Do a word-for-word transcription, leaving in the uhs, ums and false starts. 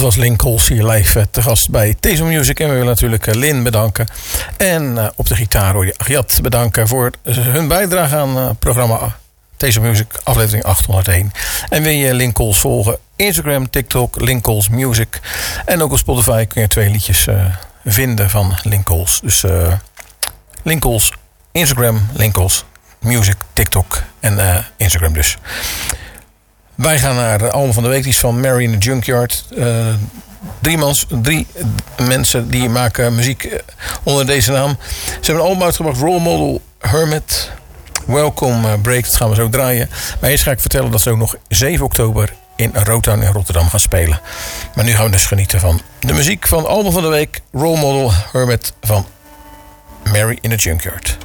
was Lynn Coles hier live te gast bij Tezo Music. En we willen natuurlijk Lynn bedanken. En uh, op de gitaar hoor je Agiat bedanken voor hun bijdrage aan het uh, programma Tezo Music, aflevering achthonderdéén. En wil je Lynn Coles volgen? Instagram, TikTok, Lynn Coles Music. En ook op Spotify kun je twee liedjes uh, vinden van Lynn Coles. Dus uh, Lynn Coles, Instagram, Lynn Coles Music, TikTok en uh, Instagram dus. Wij gaan naar de album van de week. Die is van Mary in the Junkyard. Uh, drie, mans, drie mensen die maken muziek onder deze naam. Ze hebben een album uitgebracht. Role Model, Hermit, Welcome Break. Dat gaan we zo draaien. Maar eerst ga ik vertellen dat ze ook nog zeven oktober in Rotown in Rotterdam gaan spelen. Maar nu gaan we dus genieten van de muziek van het album van de week. Role Model, Hermit van Mary in the Junkyard.